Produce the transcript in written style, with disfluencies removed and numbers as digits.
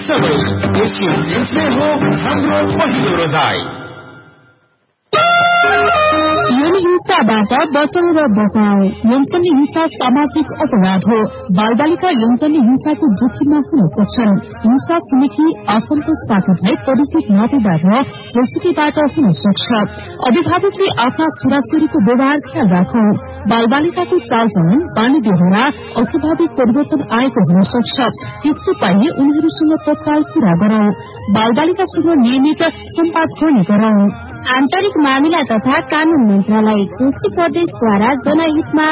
सबै Asian paints नै हो हाम्रो पहिलो रोजाइ। यौन हिंसाबाट बचाउ र बचाउ। यौन हिंसा सामाजिक अपराध हो। बालबालिका यौन हिंसाको जोखिममा हुन सक्छन्। हिंसा छिमेकी आफन्त साथीभाइ परिचित नातेदार र जोसुकीबाट हुन सक्छ। अभिभावकले आफ्ना छोराछोरीको व्यवहार ख्याल राखौं। बालबालिकाको चालचलन बानी बेहोरा अस्वाभाविक परिवर्तन आएको हुन सक्छ। त्यस्तो पाइए उनीहरूसँग तत्काल कुरा गरौं। बालबालिकासँग नियमित सम्वाद गर्ने गरौं। आन्तरिक मामिला तथा कानून मन्त्रालय, संस्कृति प्रदेशद्वारा जनहितमा